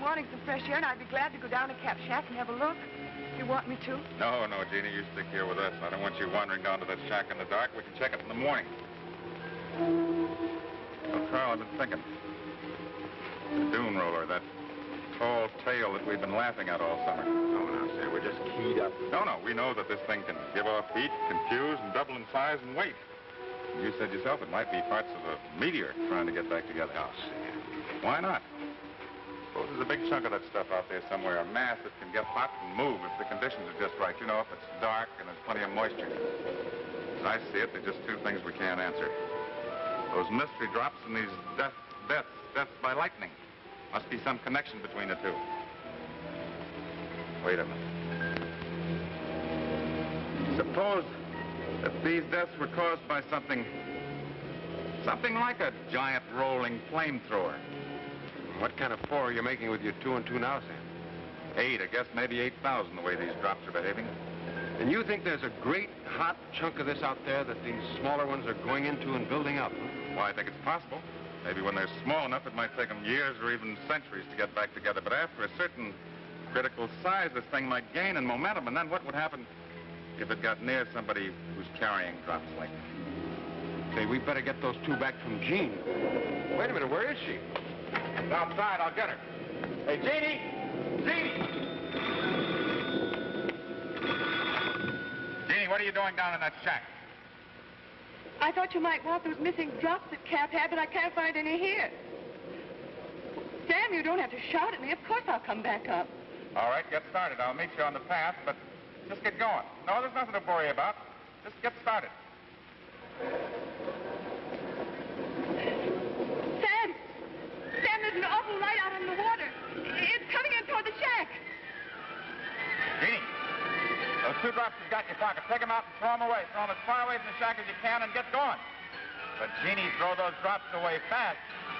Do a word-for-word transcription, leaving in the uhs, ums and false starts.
wanting some fresh air, and I'd be glad to go down to Cap Shack and have a look. If you want me to. No, no, Jeannie, you stick here with us. I don't want you wandering down to that shack in the dark. We can check it in the morning. Well, Carl, I've been thinking. The dune roller, that tall tail that we've been laughing at all summer. No, no, Sam, we're just keyed up. No, no, we know that this thing can give off heat, confuse, and double in size and weight. You said yourself it might be parts of a meteor trying to get back together. Oh, Sam. Why not? Suppose there's a big chunk of that stuff out there somewhere, a mass that can get hot and move if the conditions are just right. You know, if it's dark and there's plenty of moisture. As I see it, there's just two things we can't answer. Those mystery drops and these death, deaths, deaths by lightning. Must be some connection between the two. Wait a minute. Suppose that these deaths were caused by something, something like a giant rolling flamethrower. What kind of four are you making with your two and two now, Sam? Eight, I guess maybe eight thousand the way these drops are behaving. And you think there's a great hot chunk of this out there that these smaller ones are going into and building up? Huh? Well, I think it's possible. Maybe when they're small enough, it might take them years or even centuries to get back together. But after a certain critical size, this thing might gain in momentum. And then what would happen if it got near somebody who's carrying drops like that? Say, we better get those two back from Jean. Wait a minute, where is she? She's outside. I'll get her. Hey, Jeannie! Jeannie! Jeannie, what are you doing down in that shack? I thought you might want those missing drops that Cap had, but I can't find any here. Sam, you don't have to shout at me. Of course I'll come back up. All right, get started. I'll meet you on the path, but just get going. No, there's nothing to worry about. Just get started. Sam! Sam, there's an awful light out in the water. It's coming in toward the shack. Jeannie, those two drops you've got in your pocket, take them out and throw them away. Throw them as far away from the shack as you can and get going. But, Jeannie, throw those drops away fast.